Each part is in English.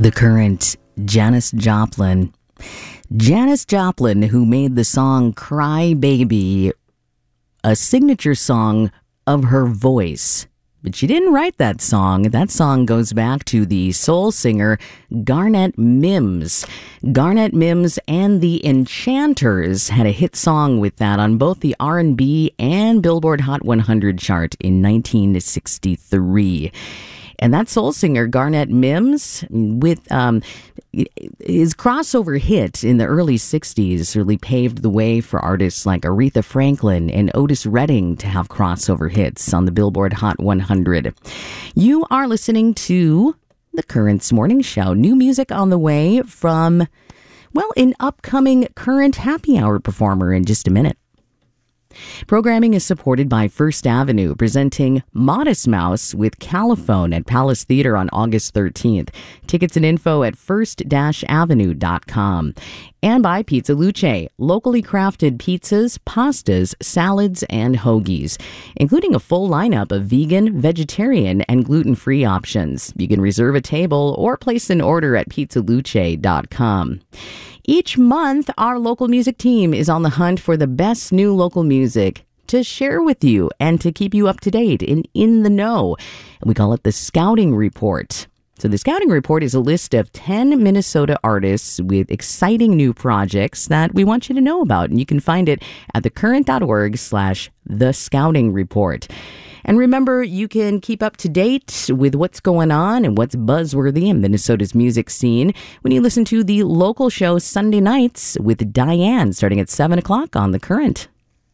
The Current, Janis Joplin. Janis Joplin, who made the song Cry Baby a signature song of her voice. But she didn't write that song. That song goes back to the soul singer Garnet Mimms. Garnet Mimms and the Enchanters had a hit song with that on both the R&B and Billboard Hot 100 chart in 1963. And that soul singer, Garnet Mimms, with his crossover hit in the early 60s really paved the way for artists like Aretha Franklin and Otis Redding to have crossover hits on the Billboard Hot 100. You are listening to The Current's Morning Show. New music on the way from, well, an upcoming Current Happy Hour performer in just a minute. Programming is supported by First Avenue, presenting Modest Mouse with Caliphone at Palace Theater on August 13th. Tickets and info at first-avenue.com. And by Pizza Luce, locally crafted pizzas, pastas, salads, and hoagies, including a full lineup of vegan, vegetarian, and gluten-free options. You can reserve a table or place an order at pizzaluce.com. Each month, our local music team is on the hunt for the best new local music to share with you and to keep you up to date and in the know. We call it the Scouting Report. So the Scouting Report is a list of 10 Minnesota artists with exciting new projects that we want you to know about. And you can find it at thecurrent.org/The Scouting Report. And remember, you can keep up to date with what's going on and what's buzzworthy in Minnesota's music scene when you listen to the local show Sunday nights with Diane, starting at 7 o'clock on The Current.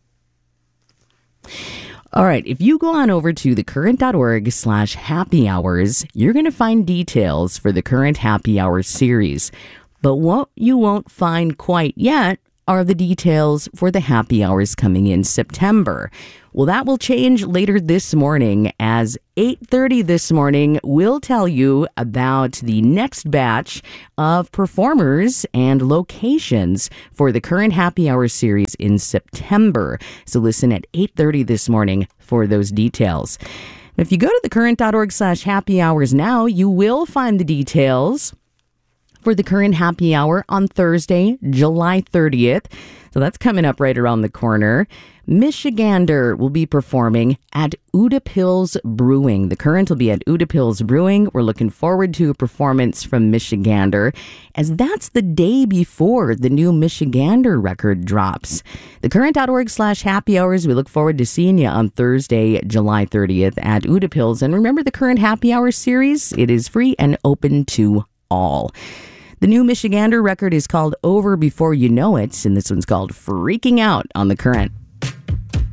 All right, if you go on over to thecurrent.org/happy hours, you're going to find details for the Current Happy Hour series. But what you won't find quite yet are the details for the happy hours coming in September. Well, that will change later this morning, as 8:30 this morning will tell you about the next batch of performers and locations for the Current Happy Hour series in September. So listen at 8:30 this morning for those details. If you go to thecurrent.org/happy hours now, you will find the details for the Current Happy Hour on Thursday, July 30th. So that's coming up right around the corner. Michigander will be performing at Oedipils Brewing. The Current will be at Oedipils Brewing. We're looking forward to a performance from Michigander, as that's the day before the new Michigander record drops. Thecurrent.org/happy hours. We look forward to seeing you on Thursday, July 30th at Oedipils. And remember, the Current Happy Hour series, it is free and open to all. The new Michigander record is called Over Before You Know It, and this one's called Freaking Out on The Current.